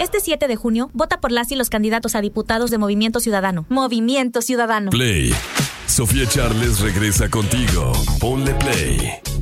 Este 7 de junio, vota por las y los candidatos a diputados de Movimiento Ciudadano. Movimiento Ciudadano. Play. Sofía Charles regresa contigo. Ponle play.